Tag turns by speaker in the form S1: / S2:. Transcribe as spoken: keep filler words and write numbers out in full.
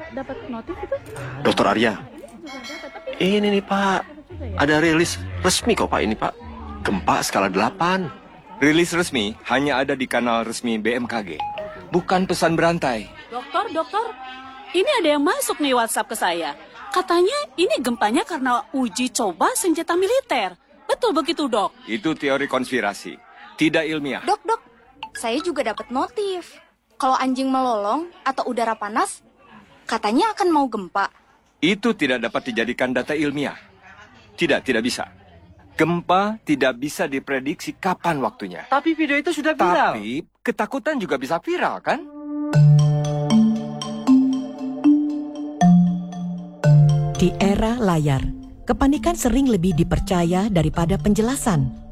S1: dapat notif itu?
S2: Dokter Arya, ini nih Pak, ada rilis resmi kok Pak ini Pak. Gempa skala delapan.
S3: Rilis resmi hanya ada di kanal resmi B M K G, bukan pesan berantai.
S1: Dokter, dokter, ini ada yang masuk nih WhatsApp ke saya. Katanya ini gempanya karena uji coba senjata militer. Betul begitu, Dok?
S3: Itu teori konspirasi, tidak ilmiah.
S4: Dok, dok, saya juga dapat notif. Kalau anjing melolong atau udara panas, katanya akan mau gempa.
S3: Itu tidak dapat dijadikan data ilmiah. Tidak, tidak bisa. Gempa tidak bisa diprediksi kapan waktunya.
S5: Tapi video itu sudah viral.
S3: Tapi ketakutan juga bisa viral, kan?
S6: Di era layar, kepanikan sering lebih dipercaya daripada penjelasan.